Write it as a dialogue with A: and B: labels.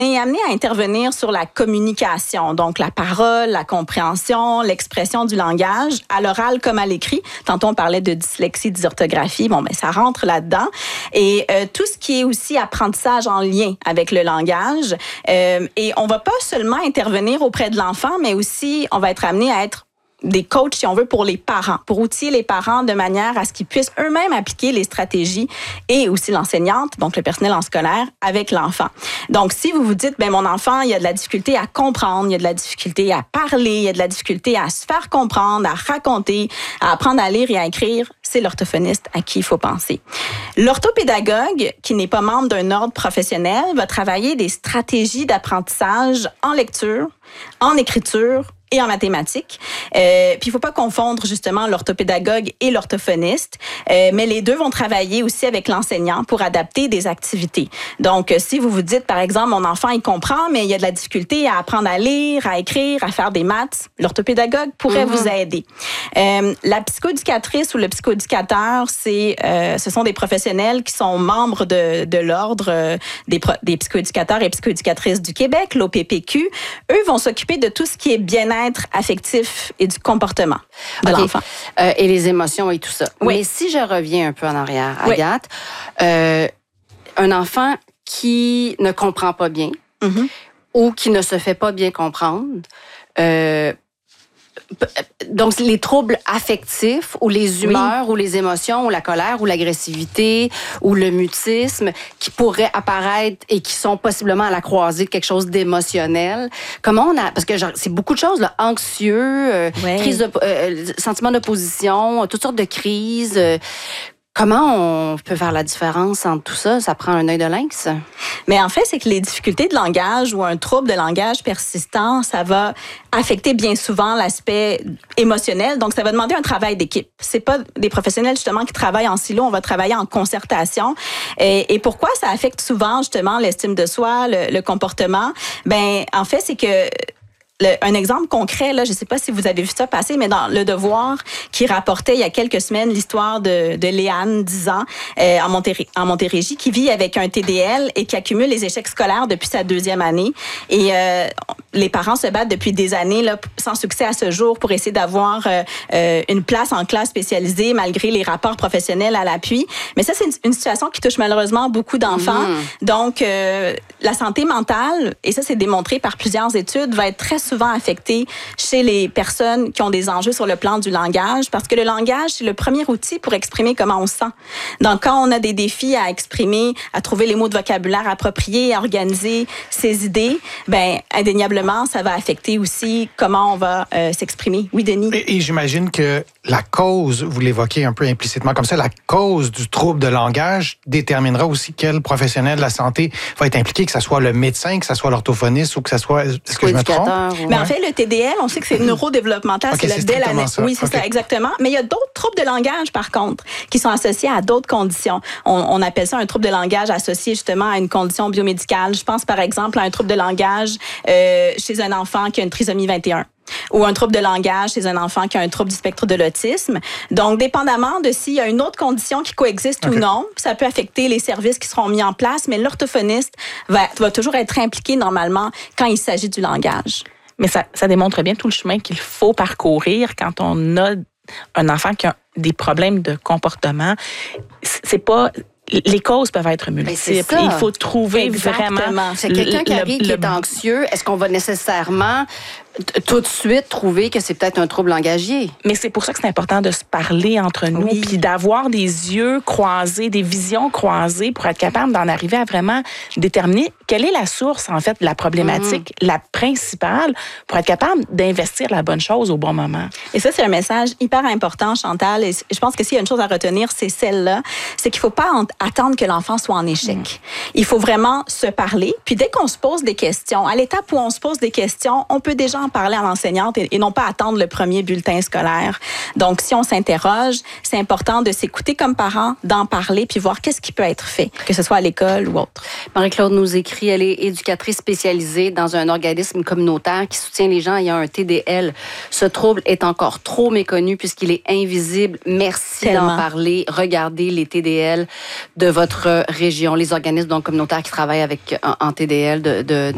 A: est amené à intervenir sur la communication, donc la parole, la compréhension, l'expression du langage, à l'oral comme à l'écrit. Tantôt, on parlait de dyslexie, dysorthographie. Bon, ben ça rentre là-dedans. Et tout ce qui est aussi apprentissage en lien avec le langage. Et on va pas seulement intervenir auprès de l'enfant, mais aussi, on va être amené à être des coachs, si on veut, pour les parents, pour outiller les parents de manière à ce qu'ils puissent eux-mêmes appliquer les stratégies et aussi l'enseignante, donc le personnel en scolaire, avec l'enfant. Donc, si vous vous dites, ben mon enfant, il y a de la difficulté à comprendre, il y a de la difficulté à parler, il y a de la difficulté à se faire comprendre, à raconter, à apprendre à lire et à écrire, c'est l'orthophoniste à qui il faut penser. L'orthopédagogue, qui n'est pas membre d'un ordre professionnel, va travailler des stratégies d'apprentissage en lecture, en écriture, et en mathématiques. Puis il faut pas confondre justement l'orthopédagogue et l'orthophoniste, mais les deux vont travailler aussi avec l'enseignant pour adapter des activités. Donc, si vous vous dites, par exemple, mon enfant, il comprend, mais il y a de la difficulté à apprendre à lire, à écrire, à faire des maths, l'orthopédagogue pourrait vous aider. La psychoéducatrice ou le psychoéducateur, ce sont des professionnels qui sont membres de l'ordre des psychoéducateurs et psychoéducatrices du Québec, l'OPPQ. Eux vont s'occuper de tout ce qui est bien-être affectif et du comportement de l'enfant.
B: Et les émotions et tout ça.
A: Oui.
B: Mais si je reviens un peu en arrière, Agathe, un enfant qui ne comprend pas bien ou qui ne se fait pas bien comprendre, donc les troubles affectifs ou les humeurs ou les émotions ou la colère ou l'agressivité ou le mutisme qui pourraient apparaître et qui sont possiblement à la croisée de quelque chose d'émotionnel. Comment on a, parce que genre, c'est beaucoup de choses là, anxieux, crise de sentiment d'opposition, toutes sortes de crises. Comment on peut faire la différence entre tout ça? Ça prend un œil de lynx?
A: Mais en fait, c'est que les difficultés de langage ou un trouble de langage persistant, ça va affecter bien souvent l'aspect émotionnel. Donc, ça va demander un travail d'équipe. C'est pas des professionnels, justement, qui travaillent en silo. On va travailler en concertation. Et pourquoi ça affecte souvent, justement, l'estime de soi, le comportement? Ben, en fait, c'est que un exemple concret, là, je ne sais pas si vous avez vu ça passer, mais dans Le Devoir, qui rapportait il y a quelques semaines l'histoire de Léane, 10 ans, en Montérégie, qui vit avec un TDL et qui accumule les échecs scolaires depuis sa 2e année. Et les parents se battent depuis des années, là, sans succès à ce jour, pour essayer d'avoir une place en classe spécialisée, malgré les rapports professionnels à l'appui. Mais ça, c'est une situation qui touche malheureusement beaucoup d'enfants. Donc, la santé mentale, et ça, c'est démontré par plusieurs études, va être très souvent affecté chez les personnes qui ont des enjeux sur le plan du langage, parce que le langage, c'est le premier outil pour exprimer comment on se sent. Donc, quand on a des défis à exprimer, à trouver les mots de vocabulaire appropriés, à organiser ses idées, ben indéniablement, ça va affecter aussi comment on va s'exprimer. Oui, Denis?
C: Et j'imagine que la cause, vous l'évoquez un peu implicitement comme ça, la cause du trouble de langage déterminera aussi quel professionnel de la santé va être impliqué, que ce soit le médecin, que ce soit l'orthophoniste ou que ce soit... Est-ce que je me trompe?
A: Mais en fait, le TDL, on sait que c'est neurodéveloppemental, c'est le DEL. Oui, c'est ça, exactement. Mais il y a d'autres troubles de langage, par contre, qui sont associés à d'autres conditions. On appelle ça un trouble de langage associé justement à une condition biomédicale. Je pense par exemple à un trouble de langage chez un enfant qui a une trisomie 21. Ou un trouble de langage chez un enfant qui a un trouble du spectre de l'autisme. Donc, dépendamment de s'il y a une autre condition qui coexiste ou non, ça peut affecter les services qui seront mis en place, mais l'orthophoniste va toujours être impliqué normalement quand il s'agit du langage.
D: Mais ça démontre bien tout le chemin qu'il faut parcourir quand on a un enfant qui a des problèmes de comportement. C'est pas... Les causes peuvent être multiples. Il faut trouver vraiment...
B: C'est quelqu'un qui arrive qui est anxieux. Est-ce qu'on va nécessairement tout de suite trouver que c'est peut-être un trouble langagier?
D: Mais c'est pour ça que c'est important de se parler entre nous, puis d'avoir des yeux croisés, des visions croisées pour être capable d'en arriver à vraiment déterminer quelle est la source, en fait, de la problématique, la principale, pour être capable d'investir la bonne chose au bon moment.
A: Et ça, c'est un message hyper important, Chantal. Et je pense que s'il y a une chose à retenir, c'est celle-là. C'est qu'il ne faut pas attendre que l'enfant soit en échec. Il faut vraiment se parler. Puis dès qu'on se pose des questions, à l'étape où on se pose des questions, on peut déjà en parler à l'enseignante et non pas attendre le premier bulletin scolaire. Donc, si on s'interroge, c'est important de s'écouter comme parent, d'en parler, puis voir qu'est-ce qui peut être fait, que ce soit à l'école ou autre.
B: Marie-Claude nous écrit, elle est éducatrice spécialisée dans un organisme communautaire qui soutient les gens ayant un TDL. Ce trouble est encore trop méconnu puisqu'il est invisible. Merci d'en parler. Regardez les TDL de votre région, les organismes donc communautaires qui travaillent avec en TDL